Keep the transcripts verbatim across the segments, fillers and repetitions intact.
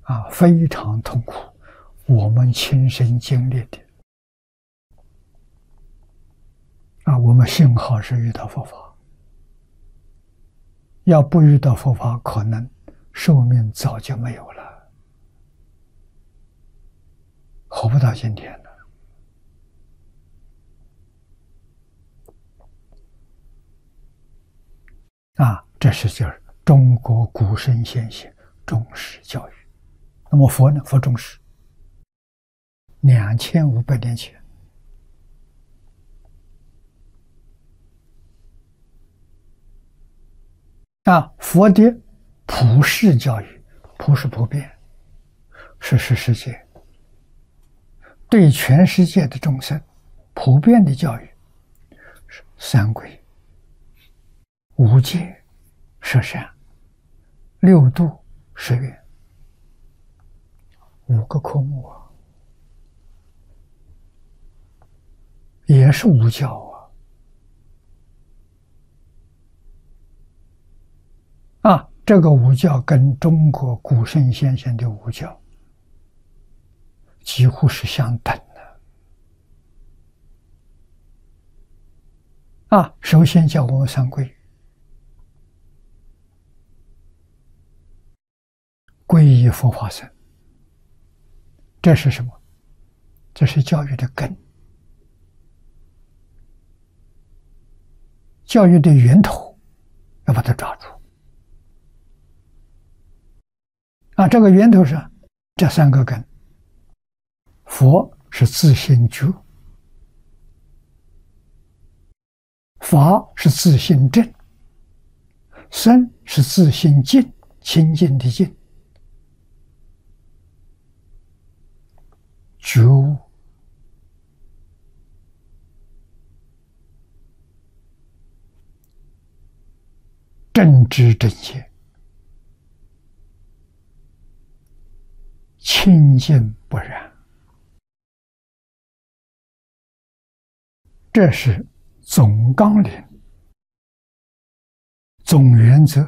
啊，非常痛苦，我们亲身经历的。啊，我们幸好是遇到佛法，要不遇到佛法，可能寿命早就没有了，活不到今天了。啊，这是就是中国古圣先贤重视教育。那么佛呢？佛重视，两千五百年前。啊，佛的普世教育，普是普遍，是是世界，对全世界的众生普遍的教育，是三规、五戒、十善、六度、十愿，五个科目啊，也是五教啊。啊，这个五教跟中国古圣先贤的五教几乎是相等的。啊，首先教我们三规：皈依佛法僧，这是什么？这是教育的根，教育的源头，要把它抓住。啊，这个源头上这三个根，佛是自性觉，法是自性正，僧是自性净，清净的净，觉悟。正知正见，清净不染，这是总纲领、总原则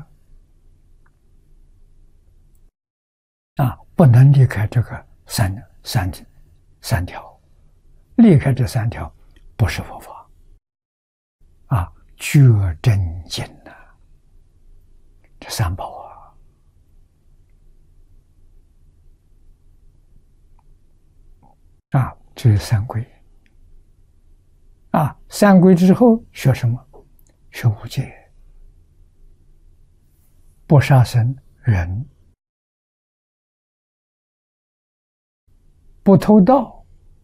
啊，不能离开这个三三三条，离开这三条不是佛法啊，觉真净呐，这三宝啊。啊，这是三规。啊，三规之后学什么？学五戒：不杀生、忍；不偷盗，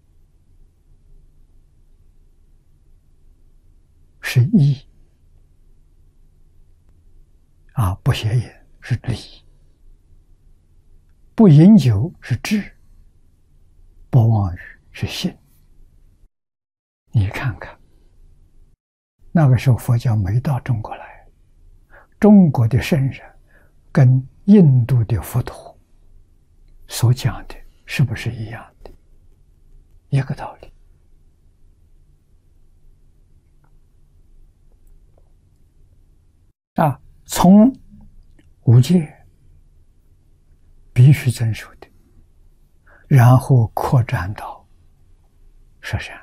是义；啊，不邪淫是礼；不饮酒是智；不妄语是信。你看看，那个时候佛教没到中国来，中国的圣人跟印度的佛陀所讲的是不是一样的？一个道理。啊，从五戒必须遵守的，然后扩展到十善。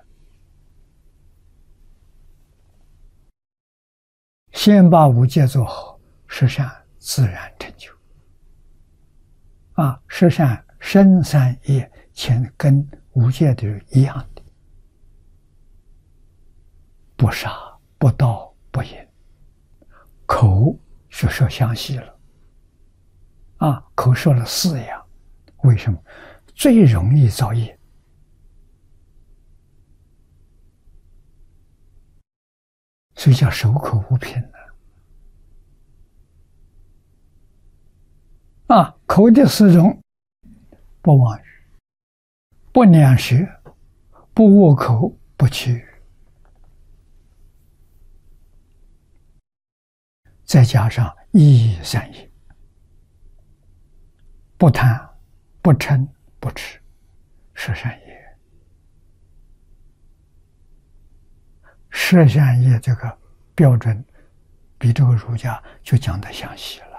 先把五戒做好，十善自然成就。啊，十善身三业前跟五戒的一样的，不杀、不盗、不淫。口就说详细了，啊，口说了四样，为什么？最容易造业。所以叫守口无凭呢。啊，口的四种：不妄语、不两舌、不恶口、不绮语。再加上一意三业：不贪、不嗔、不痴，十善业。十善业这个标准比这个儒家就讲得详细了。